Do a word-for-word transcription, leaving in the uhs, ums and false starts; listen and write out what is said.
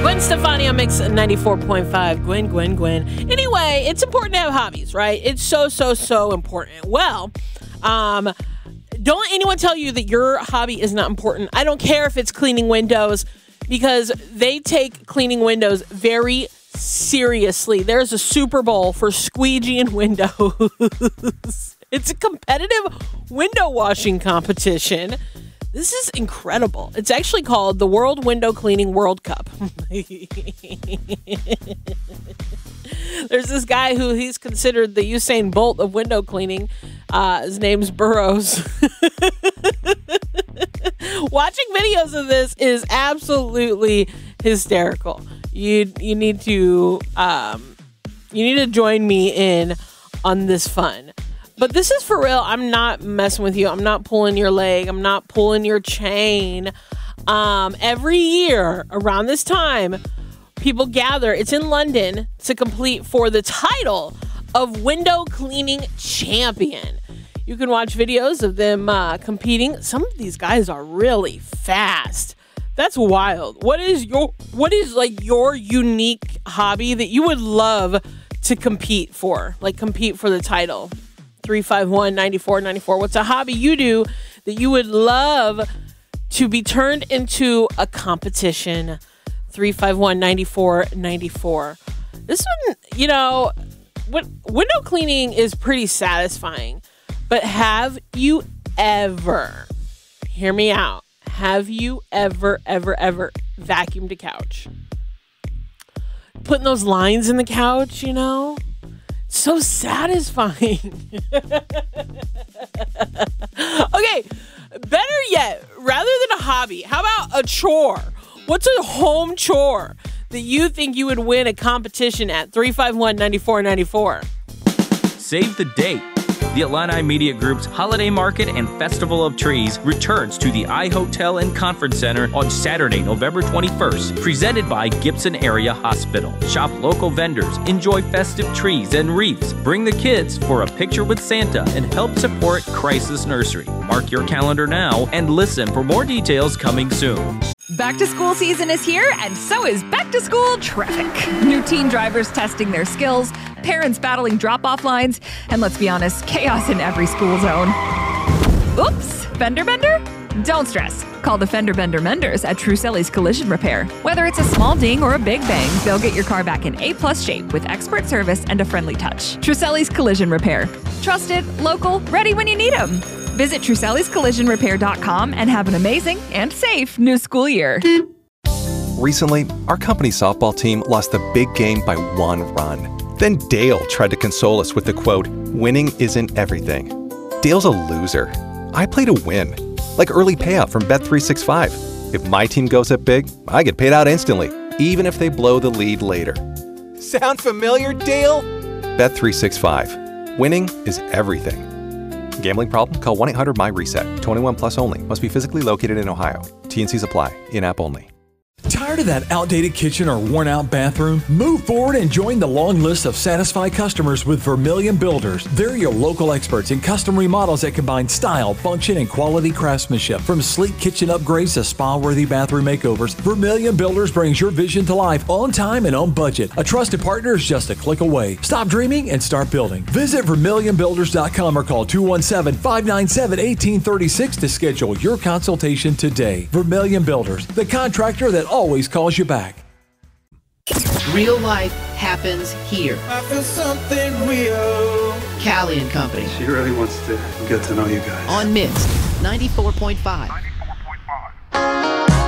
Gwen Stefani on Mix ninety-four point five. Gwen, Gwen, Gwen. Anyway, it's important to have hobbies, right? It's so, so, so important. Well, um, don't anyone tell you that your hobby is not important. I don't care if it's cleaning windows, because they take cleaning windows very seriously. There's a Super Bowl for squeegeeing windows. It's a competitive window washing competition. This is incredible. It's actually called the World Window Cleaning World Cup. There's this guy who he's considered the Usain Bolt of window cleaning. Uh, his name's Burroughs. Watching videos of this is absolutely hysterical. You you need to um, you need to join me in on this fun. But this is for real. I'm not messing with you. I'm not pulling your leg. I'm not pulling your chain. Um, every year around this time, people gather. It's in London to compete for the title of Window Cleaning Champion. You can watch videos of them uh, competing. Some of these guys are really fast. That's wild. What is your what is like your unique hobby that you would love to compete for? Like compete for the title? three five one, nine four nine four. What's a hobby you do that you would love to be turned into a competition? three five one, nine four nine four. This one, you know, what window cleaning is pretty satisfying. But have you ever, hear me out, have you ever, ever, ever vacuumed a couch? Putting those lines in the couch, you know? So satisfying. Okay, better yet, rather than a hobby, how about a chore? What's a home chore that you think you would win a competition at? three five one, nine four nine four. Save the date. The Illini Media Group's Holiday Market and Festival of Trees returns to the iHotel and Conference Center on Saturday, November twenty-first, presented by Gibson Area Hospital. Shop local vendors, enjoy festive trees and wreaths, bring the kids for a picture with Santa, and help support Crisis Nursery. Mark your calendar now and listen for more details coming soon. Back to school season is here, and so is back to school traffic. New teen drivers testing their skills, parents battling drop-off lines, and let's be honest, chaos in every school zone. Oops, fender bender? Don't stress. Call the Fender Bender Menders at Truselli's Collision Repair. Whether it's a small ding or a big bang, they'll get your car back in A-plus shape with expert service and a friendly touch. Truselli's Collision Repair. Trusted, local, ready when you need them. Visit Truselli's Collision Repair dot com and have an amazing and safe new school year. Recently, our company softball team lost the big game by one run. Then Dale tried to console us with the quote, "Winning isn't everything." Dale's a loser. I play to win. Like early payout from Bet three sixty-five. If my team goes up big, I get paid out instantly, even if they blow the lead later. Sound familiar, Dale? Bet three sixty-five. Winning is everything. Gambling problem? Call one eight hundred my reset. twenty-one plus only. Must be physically located in Ohio. T N Cs apply. In-app only. Tired of that outdated kitchen or worn-out bathroom? Move forward and join the long list of satisfied customers with Vermilion Builders. They're your local experts in custom remodels that combine style, function, and quality craftsmanship. From sleek kitchen upgrades to spa-worthy bathroom makeovers, Vermilion Builders brings your vision to life on time and on budget. A trusted partner is just a click away. Stop dreaming and start building. Visit Vermilion Builders dot com or call two one seven, five nine seven, one eight three six to schedule your consultation today. Vermilion Builders, the contractor that always calls you back. Real life happens here. I feel something real. Callie and Company. She really wants to get to know you guys. On Mix ninety-four point five.